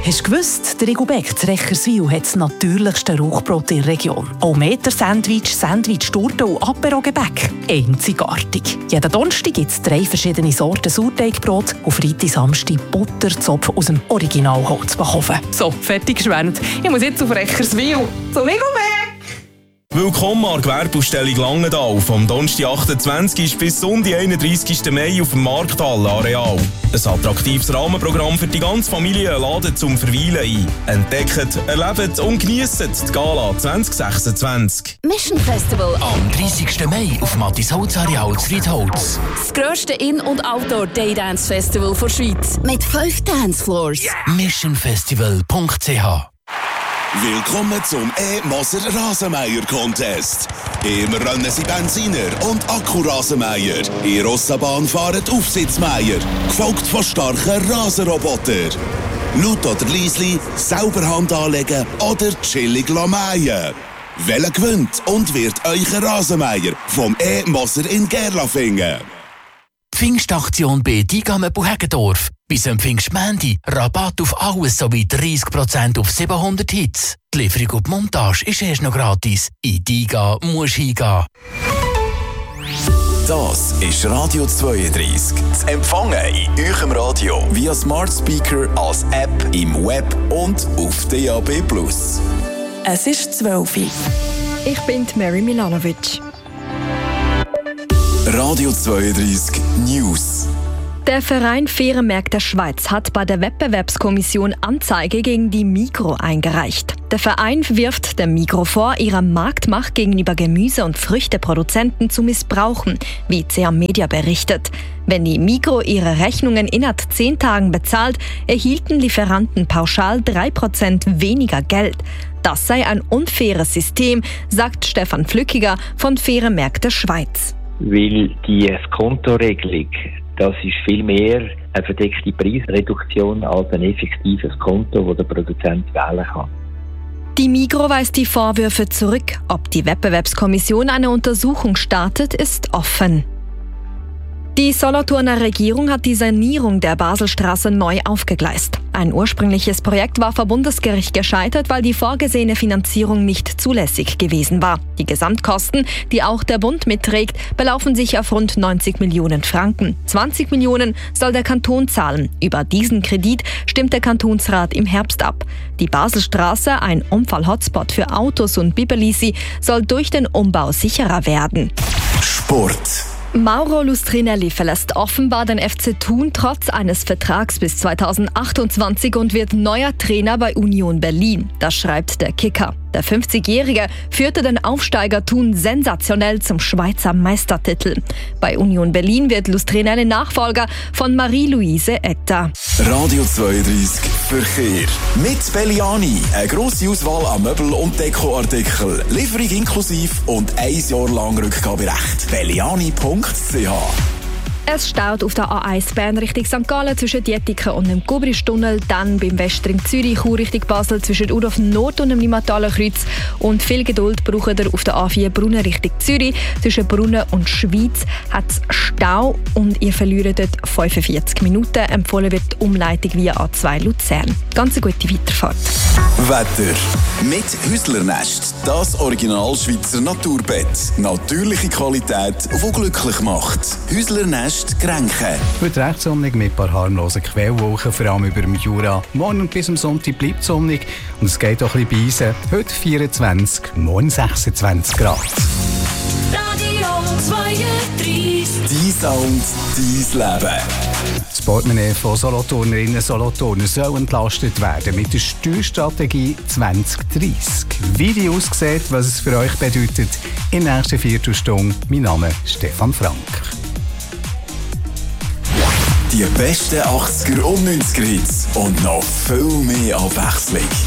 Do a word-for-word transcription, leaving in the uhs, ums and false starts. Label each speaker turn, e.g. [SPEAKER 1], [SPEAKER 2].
[SPEAKER 1] Hast du gewusst, der Rigobert zu Recherswil hat das natürlichste Rauchbrot in der Region. Auch Meter-Sandwich, Sandwich-Torte und Apero-Gebäck. Einzigartig. Jeden Donnerstag gibt es drei verschiedene Sorten Sauerteigbrot und Freitag, Samstag Butterzopf aus dem Original Holzbachhofen. So, fertig geschwärmt. Ich muss jetzt auf Recherswil. Zum Rigobert!
[SPEAKER 2] Willkommen an der Gewerbeausstellung Langenthal vom Donnerstag achtundzwanzigsten bis Sonntag einunddreißigsten Mai auf dem Markthalle-Areal. Ein attraktives Rahmenprogramm für die ganze Familie laden zum Verweilen ein. Entdeckt, erlebt und genießt die Gala zwanzig sechsundzwanzig.
[SPEAKER 3] Mission Festival
[SPEAKER 4] am dreißigsten Mai auf Mattisholz-Areal Riedholz.
[SPEAKER 3] Das grösste In- und Outdoor-Daydance-Festival der Schweiz. Mit fünf Dancefloors.
[SPEAKER 4] Yeah. mission festival punkt c h.
[SPEAKER 5] Willkommen zum E-Moser Rasenmäher Contest. Im Rennen sind Benziner und Akkurasenmäher. In Rossabahn fahren Aufsitzmäher, gefolgt von starken Rasenrobotern. Laut oder leisli, selber Hand anlegen oder chillig mähen. Welcher gewinnt und wird euer Rasenmäher vom E-Moser in Gerlafingen?
[SPEAKER 4] Pfingstaktion bei Digame Buheggendorf. Bis am Pfingstmendi Rabatt auf alles sowie dreißig Prozent auf siebenhundert Hits. Die Lieferung und die Montage ist erst noch gratis. In Diga musst du hingehen.
[SPEAKER 6] Das ist Radio zweiunddreißig. Zu empfangen in eurem Radio via Smart Speaker, als App, im Web und auf D A B plus.
[SPEAKER 7] Es ist zwölf Uhr. Ich bin Mary Milanovic.
[SPEAKER 6] Radio zweiunddreißig News.
[SPEAKER 7] Der Verein Faire Märkte Schweiz hat bei der Wettbewerbskommission Anzeige gegen die Migros eingereicht. Der Verein wirft der Migros vor, ihre Marktmacht gegenüber Gemüse- und Früchteproduzenten zu missbrauchen, wie C A Media berichtet. Wenn die Migros ihre Rechnungen innerhalb zehn Tagen bezahlt, erhielten Lieferanten pauschal drei Prozent weniger Geld. Das sei ein unfaires System, sagt Stefan Flückiger von Faire Märkte Schweiz.
[SPEAKER 8] Weil die Skontoregelung, das ist viel mehr eine verdeckte Preisreduktion als ein effektives Konto, das der Produzent wählen kann.
[SPEAKER 7] Die Migros weist die Vorwürfe zurück. Ob die Wettbewerbskommission eine Untersuchung startet, ist offen. Die Solothurner Regierung hat die Sanierung der Baselstraße neu aufgegleist. Ein ursprüngliches Projekt war vor Bundesgericht gescheitert, weil die vorgesehene Finanzierung nicht zulässig gewesen war. Die Gesamtkosten, die auch der Bund mitträgt, belaufen sich auf rund neunzig Millionen Franken. zwanzig Millionen soll der Kanton zahlen. Über diesen Kredit stimmt der Kantonsrat im Herbst ab. Die Baselstraße, ein Unfall-Hotspot für Autos und Bibelisi, soll durch den Umbau sicherer werden.
[SPEAKER 6] Sport.
[SPEAKER 7] Mauro Lustrinelli verlässt offenbar den F C Thun trotz eines Vertrags bis zweitausendachtundzwanzig und wird neuer Trainer bei Union Berlin. Das schreibt der Kicker. Der fünfzigjährige führte den Aufsteiger Thun sensationell zum Schweizer Meistertitel. Bei Union Berlin wird Lustrinelli Nachfolger von Marie-Louise Etta.
[SPEAKER 6] Radio zweiunddreißig Verkehr. Mit Belliani. Eine grosse Auswahl an Möbel- und Dekoartikeln. Lieferung inklusive und ein Jahr lang Rückgaberecht. belliani punkt c h.
[SPEAKER 7] Es staut auf der A eins Bern Richtung Sankt Gallen zwischen Dietiken und dem Gubristunnel, dann beim Westring Zürich Chur Richtung Basel zwischen Udorf Nord und dem Limataler Kreuz und viel Geduld braucht ihr auf der A vier Brunnen Richtung Zürich. Zwischen Brunnen und Schweiz hat es Stau und ihr verliert dort fünfundvierzig Minuten. Empfohlen wird die Umleitung via A zwei Luzern. Ganz eine gute Weiterfahrt.
[SPEAKER 6] Wetter. Mit Häuslernest. Das Original Schweizer Naturbett. Natürliche Qualität, die glücklich macht. Häuslernest Grenchen.
[SPEAKER 9] Heute recht sonnig mit ein paar harmlosen Quellwolken, vor allem über dem Jura. Morgen und bis zum Sonntag bleibt es sonnig und es geht auch ein bisschen bei. Heute vierundzwanzig, morgen sechsundzwanzig Grad.
[SPEAKER 3] Radio zweiunddreißig.
[SPEAKER 6] Dein Sound, dein Leben.
[SPEAKER 9] Das Portemonnaie von Solothurnerinnen und Solothurner soll entlastet werden mit der Steuerstrategie zwanzig dreißig. Wie die aussieht, was es für euch bedeutet, in der nächsten Viertelstunde. Mein Name ist Stefan Frank.
[SPEAKER 6] Die besten achtziger und neunziger Hits und noch viel mehr Abwechslung.